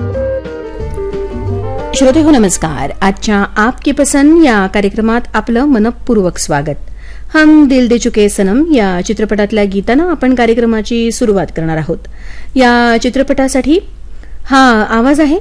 श्रोते हो नमस्कार. आजच्या आपकी पसंद या कार्यक्रमात आपलं मनपूर्वक स्वागत. हम दिल दे चुके सनम या चित्रपटातल्या गीतानं आपण कार्यक्रमाची सुरुवात करणार आहोत. या चित्रपटासाठी हा आवाज आहे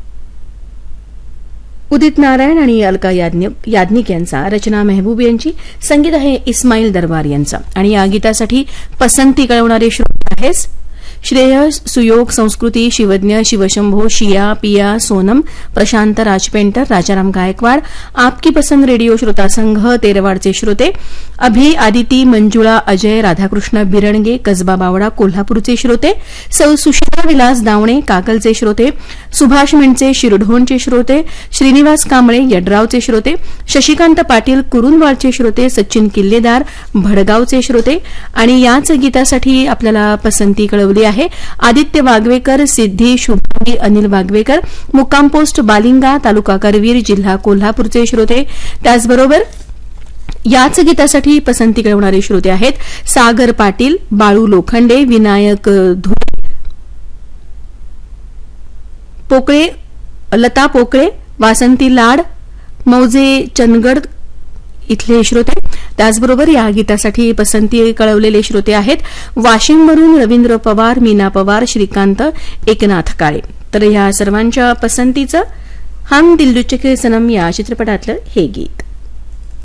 उदित नारायण आणि अलका याज्ञिक यांचा, रचना मेहबूब यांची, संगीत आहे इस्माईल दरबार यांचा. आणि या गीतासाठी पसंती कळवणारे श्रोते आहेत श्रेयस, सुयोग, संस्कृती, शिवज्ञ, शिवशंभो, शिया, पिया, सोनम, प्रशांत राजपेंटर, राजाराम गायकवाड, आपकी पसंद रेडिओ श्रोता संघ तेरवाडचे श्रोते, अभि, आदिती, मंजुळा, अजय, राधाकृष्ण बिरणगे, कसबा बावडा कोल्हापूरचे श्रोते, सौ सुशीला विलास दावणे काकलचे श्रोते, सुभाष मिंडचे शिरढोणचे श्रोते, श्रीनिवास कांबळे यड्रावचे श्रोते, शशिकांत पाटील कुरुंदवाडचे श्रोते, सचिन किल्लेदार भडगावचे श्रोते. आणि याच गीतासाठी आपल्याला पसंती कळवली आहे आदित्य वागवेकर, सिद्धी, शुभांगी, अनिल वागवेकर, मुक्काम पोस्ट बालिंगा, तालुका करवीर, जिल्हा कोल्हापूरचे श्रोते. त्याचबरोबर याच गीतासाठी पसंती कळवणारे श्रोते आहेत सागर पाटील, बाळू लोखंडे, विनायक पोकळे, लता पोकळे, वासंती लाड, मौजे चंदगड इथले श्रोते. त्याचबरोबर या गीतासाठी पसंती कळवलेले श्रोते आहेत वाशिमवरून रवींद्र पवार, मीना पवार, श्रीकांत, एकनाथ काळे. तर या सर्वांच्या पसंतीचं हम दिल दे चुके सनम या चित्रपटातलं हे गीत.